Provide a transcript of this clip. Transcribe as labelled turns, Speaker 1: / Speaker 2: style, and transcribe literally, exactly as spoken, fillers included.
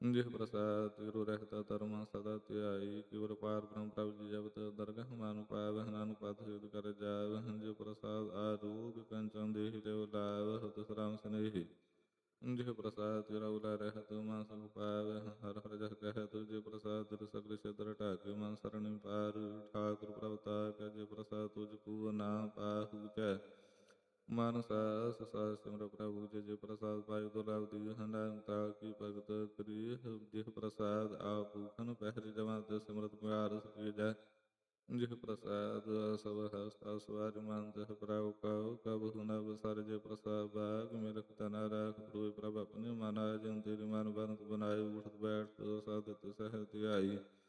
Speaker 1: ਜਿਹ ਪ੍ਰਸਾਦ ਗੁਰੂ ਰਹਿਤਾ ਧਰਮ ਸਦਾ ਧਿਆਈ। ਗੁਰ ਪਾਰ ਬ੍ਰਹਮ ਪ੍ਰਭ ਜੀ ਜਪਤ ਦਰਗਹ ਮਨ ਪਾਵਹਿ। ਨਾਨਕ ਪਦ ਸਿਧ ਕਰ ਜਾਵਹਿ। ਜਿਹ ਪ੍ਰਸਾਦ ਆਰੂਪ ਕੰਚਨ ਦੇਹਿ ਦੇਵ ਲਾਵਹਿ। ਤਿਸ ਰਾਮ ਸਨੇਹੀ ਜਿਹ ਪ੍ਰਸਾਦ ਤਿਰਉਲਾ ਰਹਿਤ ਮਨ ਸੁਖ ਪਾਵਹਿ। ਹਰਿ ਹਰਿ ਜਸ ਕਹਿਤ ਜਿਹ ਪ੍ਰਸਾਦ ਤਿਰ ਸਗਲ ਛਿਦਰ ਢਾਕੇ। ਮਨ ਸਰਣਿ ਪਾਰ ਠਾकुर ਪ੍ਰਭ ਤਾਕੈ। ਜਿਹ ਪ੍ਰਸਾਦ ਤੁਜ ਕੂਅ ਨਾ ਪਾਹੂਚੈ। ਮਨ ਸਾਸ ਸਾਸ ਸਿਮਰ ਪ੍ਰਭੂ ਜੇ। ਜਿਹ ਪ੍ਰਸਾਦ ਪਾਇ ਦੁਰਲਭ ਦੀਹ। ਨਾਨਕ ਤਾਕੀ ਭਗਤ ਕਰੀਹ। ਜਿਹ ਪ੍ਰਸਾਦ ਆਪ ਭੂਖਨ ਪਹਿਰੇ ਜਮਾ ਸਿਮਰਤ ਪਿਆਰ ਸਪੀਜੈ। ਜਿਹ ਪ੍ਰਸਾਦ ਸਭ ਹਸਤਾ ਸਵਾਰ ਮਨ ਤਿਹ ਪ੍ਰਭ ਕਉ ਕਬਹੁ ਨ ਬਸਰ। ਜਿਹ ਪ੍ਰਸਾਦ ਬਾਗ ਮਿਲਖ ਧਨਾ ਰਾਖ ਬਰੋਇ ਪ੍ਰਭ ਆਪਨੇ। ਮਨ ਆਏ ਜਿਨ ਤੇਰੇ ਮਨ ਬਨਤ ਬਨਾਏ। ਉਠਤ ਬੈਠਤ ਸਦ ਤਿਸ ਸਹਿ ਧਿਆਈ।